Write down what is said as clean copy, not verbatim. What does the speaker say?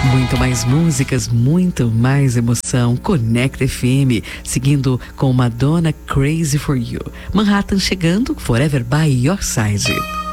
Muito mais músicas, muito mais emoção. Conecta FM, seguindo com Madonna, Crazy for You. Manhattan chegando, Forever by Your Side.